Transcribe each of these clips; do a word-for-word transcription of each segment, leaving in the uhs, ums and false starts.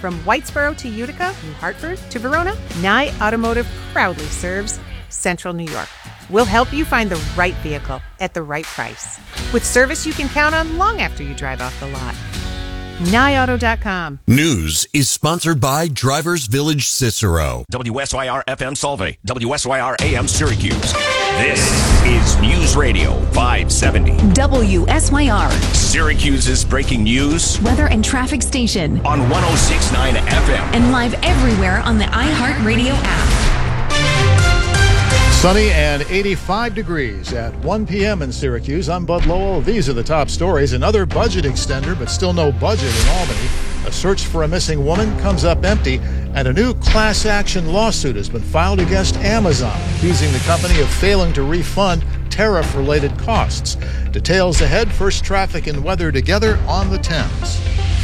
From Whitesboro to Utica, New Hartford to Verona, Nye Automotive proudly serves Central New York. We'll help you find the right vehicle at the right price, with service you can count on long after you drive off the lot. Nye Auto dot com. News is sponsored by Drivers Village Cicero. W S Y R F M Solvay, W S Y R A M Syracuse. This is News Radio five seventy. W S Y R. Syracuse's breaking news. Weather and traffic station. On one oh six point nine F M. And live everywhere on the iHeartRadio app. Sunny and eighty-five degrees at one p.m. in Syracuse. I'm Bud Lowell. These are the top stories. Another budget extender, but still no budget in Albany. A search for a missing woman comes up empty, and a new class action lawsuit has been filed against Amazon, accusing the company of failing to refund tariff-related costs. Details ahead. First, traffic and weather together on the Thames.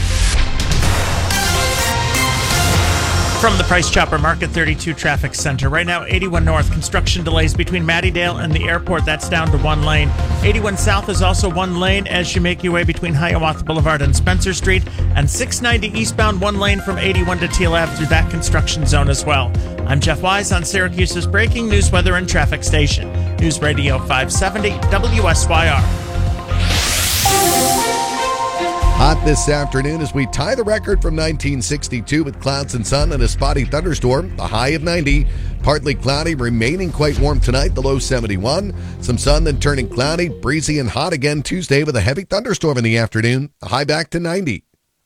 From the Price Chopper Market thirty-two Traffic Center. Right now, eighty-one North, construction delays between Mattydale and the airport. That's down to one lane. eighty-one South is also one lane as you make your way between Hiawatha Boulevard and Spencer Street. And six ninety eastbound, one lane from eighty-one to Teal Ave through that construction zone as well. I'm Jeff Wise on Syracuse's breaking news, weather, and traffic station. News Radio five seventy W S Y R. Hot this afternoon as we tie the record from nineteen sixty-two with clouds and sun and a spotty thunderstorm. The high of ninety. Partly cloudy, remaining quite warm tonight, the low seventy-one. Some sun, then turning cloudy, breezy and hot again Tuesday with a heavy thunderstorm in the afternoon. The high back to ninety.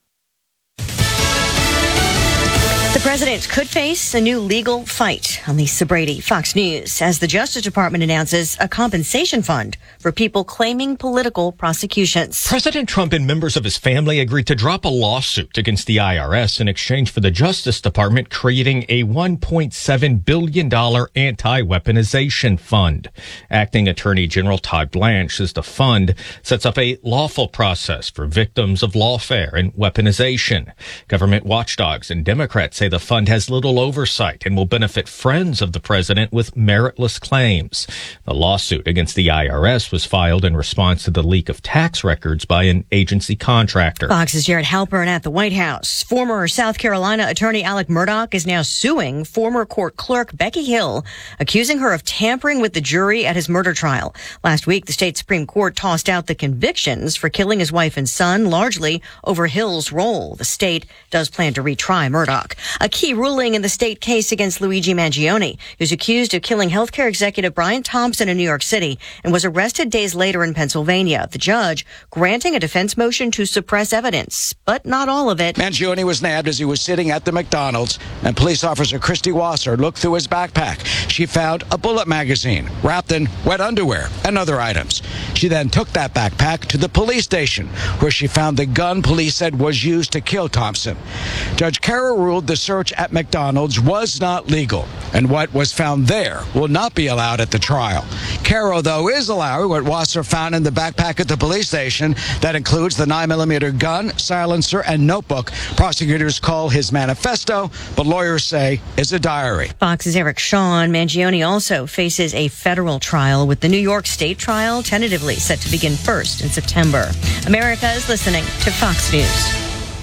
The president could face a new legal fight. On Lisa Brady, Fox News, as the Justice Department announces a compensation fund for people claiming political prosecutions. President Trump and members of his family agreed to drop a lawsuit against the I R S in exchange for the Justice Department creating a one point seven billion dollars anti-weaponization fund. Acting Attorney General Todd Blanche says the fund sets up a lawful process for victims of lawfare and weaponization. Government watchdogs and Democrats say the fund has little oversight and will benefit friends of the president with meritless claims. The lawsuit against the I R S was filed in response to the leak of tax records by an agency contractor. Fox's Jared Halpern at the White House. Former South Carolina attorney Alec Murdaugh is now suing former court clerk Becky Hill, accusing her of tampering with the jury at his murder trial. Last week, the state Supreme Court tossed out the convictions for killing his wife and son, largely over Hill's role. The state does plan to retry Murdaugh. A key ruling in the state case against Luigi Mangione, who's accused of killing healthcare executive Brian Thompson in New York City and was arrested days later in Pennsylvania. The judge granting a defense motion to suppress evidence, but not all of it. Mangione was nabbed as he was sitting at the McDonald's, and police officer Christy Wasser looked through his backpack. She found a bullet magazine wrapped in wet underwear and other items. She then took that backpack to the police station, where she found the gun police said was used to kill Thompson. Judge Carroll ruled the search at McDonald's was not legal, and what was found there will not be allowed at the trial. Carroll, though, is allowing what Wasser found in the backpack at the police station. That includes the nine millimeter gun, silencer, and notebook prosecutors call his manifesto, but lawyers say is a diary. Fox's Eric Shawn. Mangione also faces a federal trial, with the New York State trial tentatively set to begin first in September. America is listening to Fox News.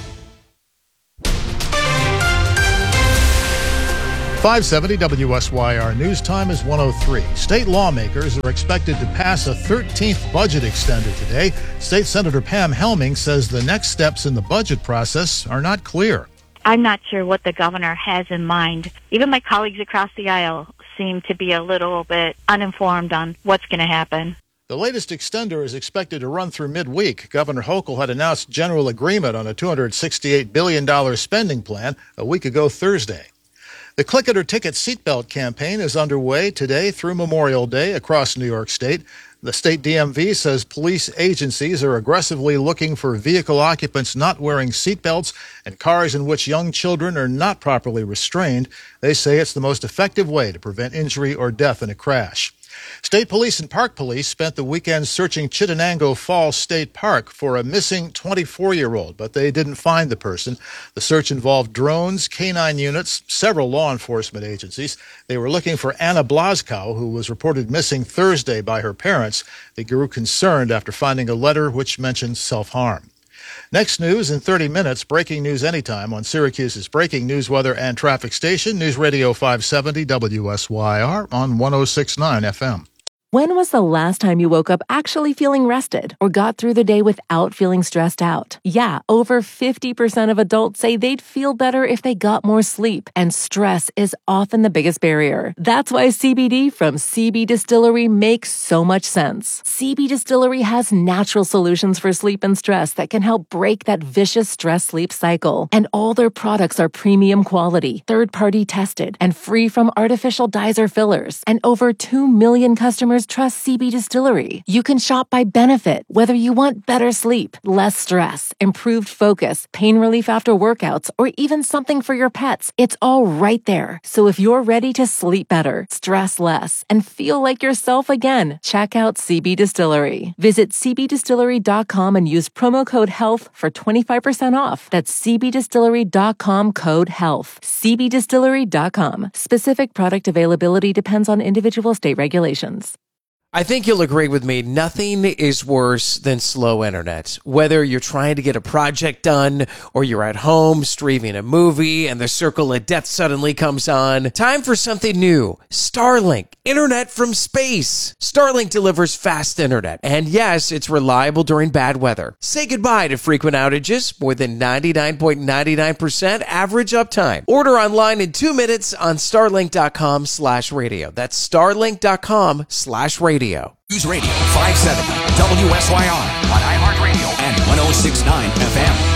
five seventy W S Y R News Time is one oh three. State lawmakers are expected to pass a thirteenth budget extender today. State Senator Pam Helming says the next steps in the budget process are not clear. I'm not sure what the governor has in mind. Even my colleagues across the aisle seem to be a little bit uninformed on what's going to happen. The latest extender is expected to run through midweek. Governor Hochul had announced general agreement on a two hundred sixty-eight billion dollars spending plan a week ago Thursday. The Click It or Ticket seatbelt campaign is underway today through Memorial Day across New York State. The state D M V says police agencies are aggressively looking for vehicle occupants not wearing seatbelts and cars in which young children are not properly restrained. They say it's the most effective way to prevent injury or death in a crash. State Police and Park Police spent the weekend searching Chittenango Falls State Park for a missing twenty-four-year-old, but they didn't find the person. The search involved drones, canine units, several law enforcement agencies. They were looking for Anna Blaskow, who was reported missing Thursday by her parents. They grew concerned after finding a letter which mentioned self-harm. Next news in thirty minutes, breaking news anytime on Syracuse's breaking news, weather, and traffic station, News Radio five seventy W S Y R on one oh six point nine F M. When was the last time you woke up actually feeling rested or got through the day without feeling stressed out? Yeah, over fifty percent of adults say they'd feel better if they got more sleep, and stress is often the biggest barrier. That's why C B D from C B Distillery makes so much sense. C B Distillery has natural solutions for sleep and stress that can help break that vicious stress-sleep cycle. And all their products are premium quality, third-party tested, and free from artificial dyes or fillers. And over two million customers trust C B Distillery. You can shop by benefit, whether you want better sleep, less stress, improved focus, pain relief after workouts, or even something for your pets. It's all right there. So if you're ready to sleep better, stress less, and feel like yourself again, check out C B Distillery. Visit c b distillery dot com and use promo code HEALTH for twenty-five percent off. That's c b distillery dot com code HEALTH. c b distillery dot com. Specific product availability depends on individual state regulations. I think you'll agree with me, nothing is worse than slow internet. Whether you're trying to get a project done or you're at home streaming a movie and the circle of death suddenly comes on, time for something new. Starlink, internet from space. Starlink delivers fast internet, and yes, it's reliable during bad weather. Say goodbye to frequent outages, more than ninety-nine point nine nine percent average uptime. Order online in two minutes on starlink dot com slash radio. That's starlink dot com slash radio. News Radio five seventy W S Y R on iHeartRadio and one oh six point nine F M.